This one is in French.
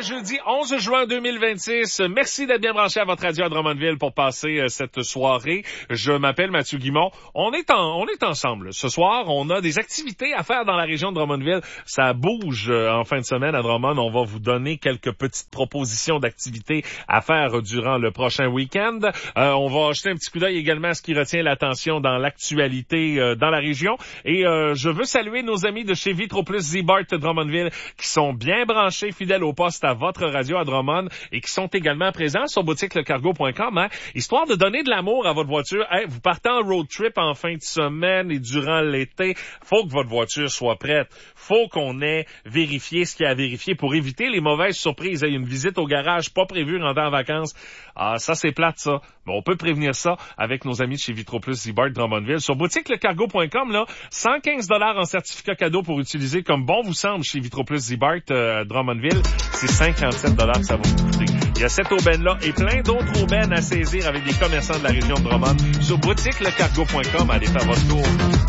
jeudi 11 juin 2026. Merci d'être bien branché à votre radio à Drummondville pour passer cette soirée. Je m'appelle Mathieu Guimond. On est ensemble. Ce soir, on a des activités à faire dans la région de Drummondville. Ça bouge en fin de semaine à Drummond. On va vous donner quelques petites propositions d'activités à faire durant le prochain week-end. On va jeter un petit coup d'œil également à ce qui retient l'attention dans l'actualité dans la région. Et je veux saluer nos amis de chez Vitro Plus Z-Bart Drummondville qui sont bien branchés, fidèles au poste à votre radio à Drummond et qui sont également présents sur boutiquelecargo.com, hein, histoire de donner de l'amour à votre voiture. Hey, vous partez en road trip en fin de semaine et durant l'été, faut que votre voiture soit prête. Faut qu'on ait vérifié ce qu'il y a à vérifier pour éviter les mauvaises surprises. Il y a une visite au garage pas prévue pendant en vacances. Ah, ça c'est plate ça. Mais on peut prévenir ça avec nos amis de chez Vitro Plus Z-Bart Drummondville. Sur boutiquelecargo.com, là, 115 $ en certificat cadeau pour utiliser comme bon vous semble chez Vitro Plus Z-Bart Drummondville. C'est 57 $ que ça va vous coûter. Il y a cette aubaine-là et plein d'autres aubaines à saisir avec des commerçants de la région de Drummond. Sur boutiquelecargo.com, allez faire votre tour.